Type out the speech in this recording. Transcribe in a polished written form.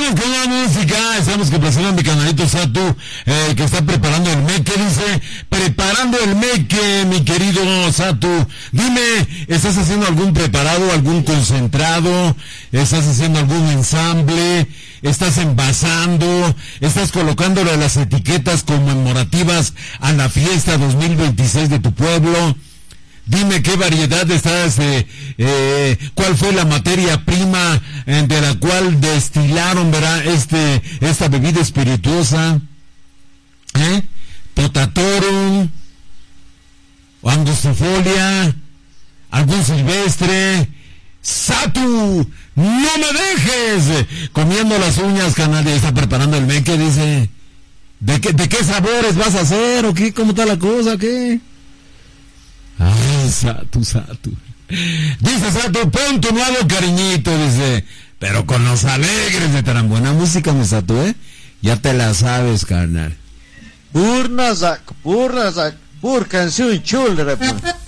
Vamos con la música. Estamos complaciendo a mi canalito Satu, que está preparando el meque. Dice, preparando el meque, mi querido Satu. Dime, ¿estás haciendo algún preparado, algún concentrado? ¿Estás haciendo algún ensamble? ¿Estás envasando? ¿Estás colocándole las etiquetas conmemorativas a la fiesta 2026 de tu pueblo? Dime qué variedad estás, cuál fue la materia prima de la cual destilaron, ¿verdad? Esta bebida espirituosa, Potatorum, angustifolia, algún silvestre. Satu, no me dejes comiendo las uñas, canal. Está preparando el meque, dice. ¿De qué sabores vas a hacer o qué? ¿Cómo está la cosa? ¿Qué? Ay, Satu. Dice Satu, pon tu nuevo cariñito, dice. Pero con los alegres de tan buena música, mi Satu, ya te la sabes, carnal. Pur canción chula,